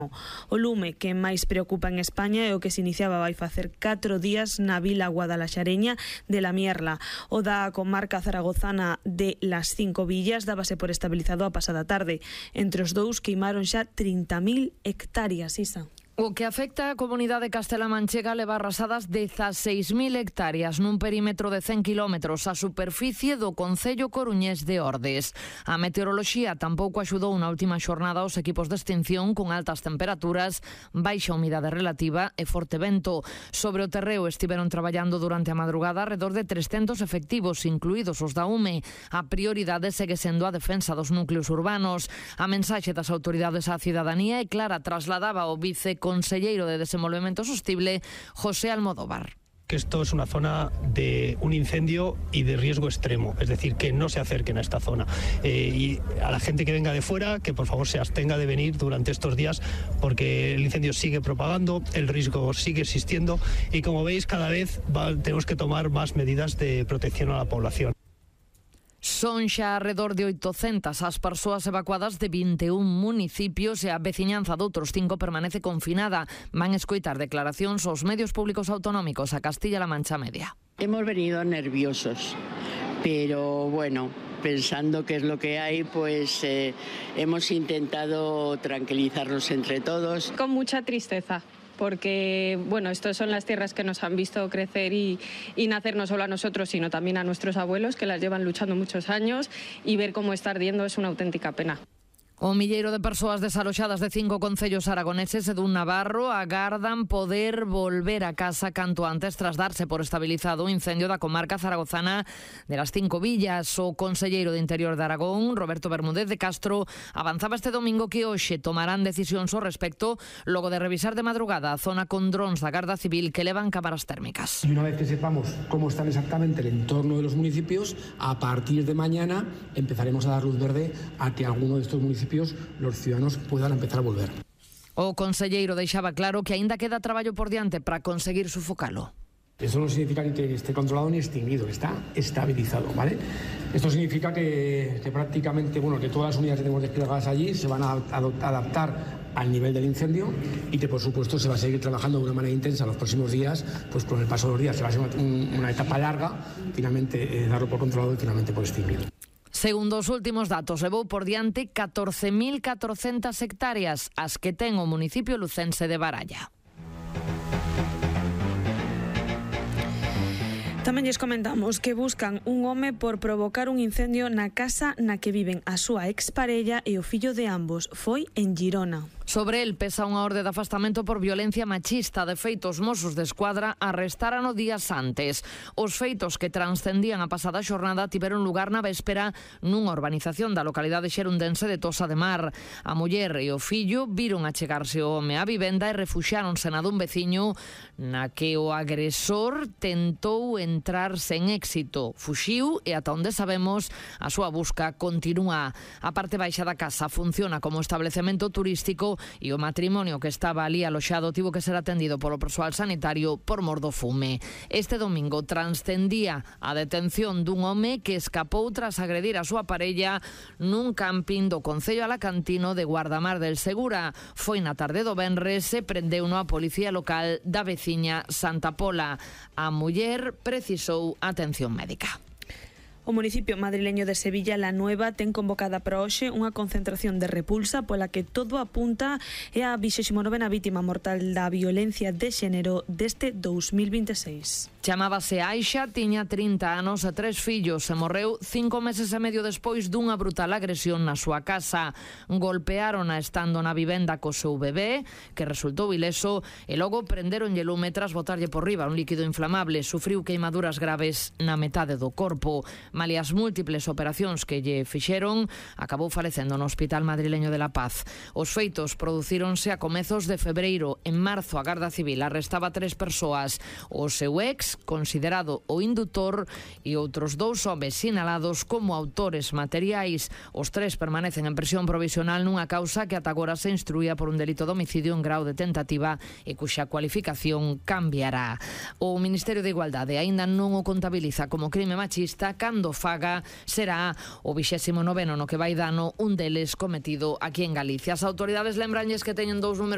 O lume que máis preocupa en España é o que se iniciaba vai facer 4 días na vila guadalaxareña de La Mierla. O da comarca zaragozana de Las Cinco Villas dábase por estabilizado a pasada tarde. Entre os dous queimaron xa 30.000 hectáreas, Isa. O que afecta a comunidade castelá-manchega leva arrasadas 16.000 hectáreas nun perímetro de 100 kilómetros a superficie do concello coruñés de Ordes. A meteoroloxía tampouco axudou na última xornada aos equipos de extinción con altas temperaturas, baixa humidade relativa e forte vento. Sobre o terreo estiveron traballando durante a madrugada alrededor de 300 efectivos, incluídos os da UME. A prioridade segue sendo a defensa dos núcleos urbanos. A mensaxe das autoridades á cidadanía é clara, trasladaba o viceconselleiro de Desenvolvemento Sostible, José Almodóvar. Que esto es una zona de un incendio y de riesgo extremo, es decir, que no se acerquen a esta zona. Y a la gente que venga de fuera, que por favor se abstenga de venir durante estos días, porque el incendio sigue propagando, el riesgo sigue existiendo y como veis cada vez tenemos que tomar más medidas de protección a la población. Son xa alrededor de 800 as persoas evacuadas de 21 municipios e a veciñanza de outros 5 permanece confinada. Van escoitar declaracións aos medios públicos autonómicos a Castilla-La Mancha Media. Hemos venido nerviosos, pero bueno, pensando qué es lo que hay, pues hemos intentado tranquilizarnos entre todos. Con mucha tristeza, porque bueno, estas son las tierras que nos han visto crecer y nacer no solo a nosotros, sino también a nuestros abuelos, que las llevan luchando muchos años, y ver cómo está ardiendo es una auténtica pena. O milleiro de persoas desaloxadas de 5 concellos aragoneses e dun navarro agardan poder volver a casa canto antes tras darse por estabilizado o incendio da comarca zaragozana de Las Cinco Villas. O conselleiro de Interior de Aragón, Roberto Bermúdez de Castro, avanzaba este domingo que hoxe tomarán decisións ao respecto logo de revisar de madrugada a zona con drons da Garda Civil que levan cámaras térmicas. Y una vez que sepamos cómo están exactamente el entorno de los municipios, a partir de mañana empezaremos a dar luz verde a que alguno de estos municipios los ciudadanos puedan empezar a volver. O conselleiro deixaba claro que aínda queda traballo por diante para conseguir sufocalo. Eso no significa ni que esté controlado ni extinguido, está estabilizado, ¿vale? Esto significa que prácticamente, bueno, que todas las unidades que tenemos desplegadas allí se van a adaptar al nivel del incendio y que por supuesto se va a seguir trabajando de una manera intensa los próximos días, pues con el paso de los días se va a ser una etapa larga, finalmente darlo por controlado y finalmente por extinguir. Segundo os últimos datos, levou por diante 14.400 hectáreas, as que ten o municipio lucense de Baralla. Tamén lles comentamos que buscan un home por provocar un incendio na casa na que viven a súa exparella e o fillo de ambos. Foi en Girona. Sobre el pesa unha orde de afastamento por violencia machista. De feito, os Mossos de Escuadra arrestarano días antes. Os feitos que transcendían a pasada xornada tiveron lugar na véspera nunha urbanización da localidade xerundense de Tosa de Mar. A muller e o fillo viron achegarse o home á vivenda e refuxiáronse na dun veciño na que o agresor tentou entrar sen éxito. Fuxiu e ata onde sabemos a súa busca continúa. A parte baixa da casa funciona como establecemento turístico e o matrimonio que estaba ali aloxado tivo que ser atendido polo persoal sanitario por mor do fume. Este domingo transcendía a detención dun home que escapou tras agredir a súa parella nun camping do concello alacantino de Guardamar del Segura. Foi na tarde do venres e prendeuno a policía local da veciña Santa Pola. A muller precisou atención médica. O municipio madrileño de Sevilla, La Nueva, ten convocada para hoxe unha concentración de repulsa pola que todo apunta é a 29ª vítima mortal da violencia de xénero deste 2026. Chamábase Aixa, tiña 30 anos e 3 fillos e morreu 5 meses e medio despois dunha brutal agresión na súa casa. Golpeárona estando na vivenda co seu bebé, que resultou ileso, e logo prenderonlle lume tras botarlle por riba un líquido inflamable. Sufriu queimaduras graves na metade do corpo. Malia as múltiples operacións que lle fixeron, acabou falecendo no Hospital Madrileño de La Paz. Os feitos producíronse a comezos de febreiro. En marzo, a Garda Civil arrestaba 3 persoas. O seu ex, considerado o indutor, e outros 2 homes sinalados como autores materiais. Os 3 permanecen en prisión provisional nunha causa que ata agora se instruía por un delito de homicidio en grau de tentativa e cuxa cualificación cambiará. O Ministerio de Igualdade aínda non o contabiliza como crime machista, cando faga será o 29º no que vai dano, un deles cometido aquí en Galicia. As autoridades lembranlles que teñen 2 números